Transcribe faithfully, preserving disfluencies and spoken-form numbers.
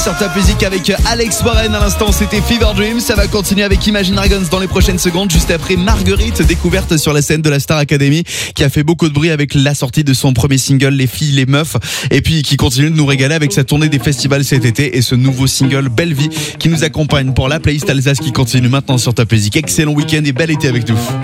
Sur Top Music avec Alex Warren à l'instant, c'était Fever Dream. Ça va continuer avec Imagine Dragons dans les prochaines secondes, juste après Marguerite, découverte sur la scène de la Star Academy, qui a fait beaucoup de bruit avec la sortie de son premier single Les filles, les meufs, et puis qui continue de nous régaler avec sa tournée des festivals cet été et ce nouveau single Belle Vie qui nous accompagne pour la playlist Alsace qui continue maintenant sur Top Music. Excellent week-end et bel été avec nous.